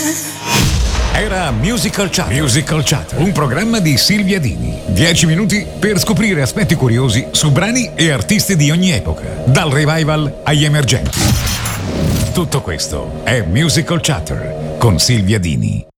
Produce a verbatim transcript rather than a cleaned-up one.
Era Musical Chat. Musical Chat, un programma di Silvia Dini. Dieci minuti per scoprire aspetti curiosi su brani e artisti di ogni epoca, dal revival agli emergenti. Tutto questo è Musical Chatter con Silvia Dini.